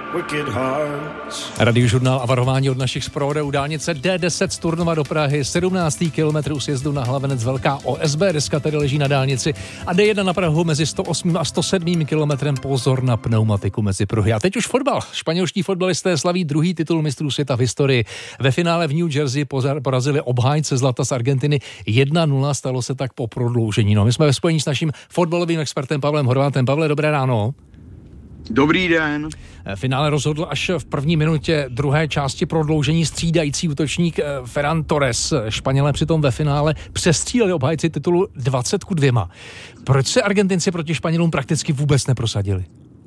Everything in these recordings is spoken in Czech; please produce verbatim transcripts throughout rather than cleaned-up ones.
Radiožurnál a varování od našich zpravodajů. Dálnice D deset z Turnova do Prahy, sedmnáctý kilometr sjezdu na Hlavenec. Velká O S B deska tady leží na dálnici a D jedna na Prahu mezi sto osmým a sto sedmým kilometrem. Pozor na pneumatiku mezi pruhy. A teď už fotbal. Španělští fotbalisté slaví druhý titul mistrů světa v historii. Ve finále v New Jersey porazili obhájce zlata z Argentiny jedna nula, stalo se tak po prodloužení. No, my jsme ve spojení s naším fotbalovým expertem Pavlem Horvátem. Pavle, dobré ráno. Dobrý den. Finále rozhodl až v první minutě druhé části prodloužení střídající útočník Ferran Torres. Španělé přitom ve finále přestříleli obhájci titulu dvacet ku dvěma. Proč se Argentinci proti Španělům prakticky vůbec neprosadili?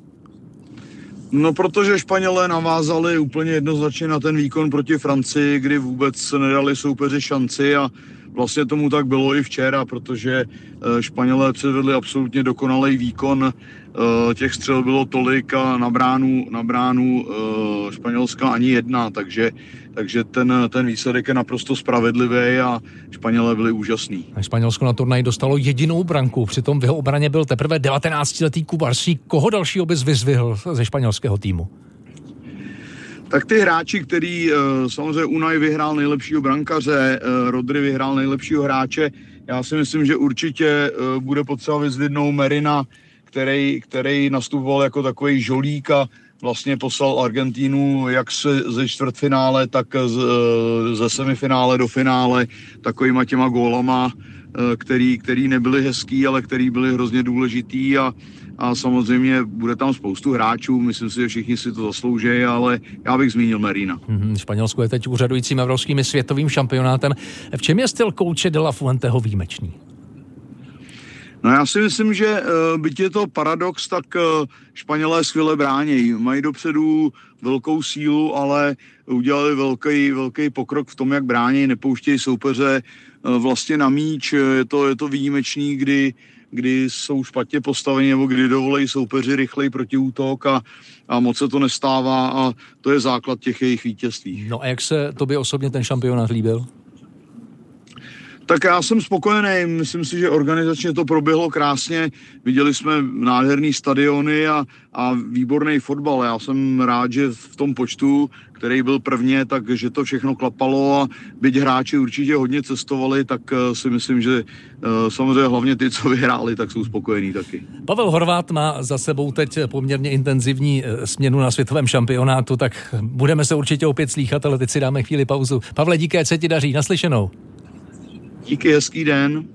No, protože Španělé navázali úplně jednoznačně na ten výkon proti Francii, kdy vůbec nedali soupeři šanci a vlastně tomu tak bylo i včera, protože Španělé předvedli absolutně dokonalý výkon. Těch střel bylo tolik a na bránu, na bránu Španělska ani jedna, takže, takže ten, ten výsledek je naprosto spravedlivý a Španělé byli úžasný. Španělsko na turnaj dostalo jedinou branku, přitom v jeho obraně byl teprve devatenáctiletý Kubarsí. Koho dalšího bys vyzdvihl ze španělského týmu? Tak ty hráči, který samozřejmě Unai vyhrál nejlepšího brankaře, Rodri vyhrál nejlepšího hráče, já si myslím, že určitě bude potřeba vyzdvihnout Merina, který, který nastupoval jako takový žolík a vlastně poslal Argentínu jak se, ze čtvrtfinále, tak z, ze semifinále do finále takovýma těma gólama, který, který nebyly hezký, ale který byly hrozně důležitý a, a samozřejmě bude tam spoustu hráčů, myslím si, že všichni si to zaslouží, ale já bych zmínil Merina. Mm-hmm, Španělsko je teď úřadujícím evropským i světovým šampionátem. V čem je styl kouče De La Fuenteho výjimečný? No, já si myslím, že byť je to paradox, tak Španělé skvěle bránějí. Mají dopředu velkou sílu, ale udělali velký, velký pokrok v tom, jak bránějí, nepouštějí soupeře vlastně na míč. Je to, je to výjimečný, kdy, kdy jsou špatně postaveni nebo kdy dovolí soupeři rychlej protiútok a, a moc se to nestává a to je základ těch jejich vítězství. No a jak se tobě osobně ten šampionát líbil? Tak já jsem spokojený, myslím si, že organizačně to proběhlo krásně, viděli jsme nádherný stadiony a, a výborný fotbal. Já jsem rád, že v tom počtu, který byl prvně, takže to všechno klapalo a byť hráči určitě hodně cestovali, tak si myslím, že samozřejmě hlavně ty, co vyhráli, tak jsou spokojení taky. Pavel Horvát má za sebou teď poměrně intenzivní směnu na světovém šampionátu, tak budeme se určitě opět slýchat, ale teď si dáme chvíli pauzu. Pavle, díky, ať se ti daří, naslyšenou. Díky, hezký den.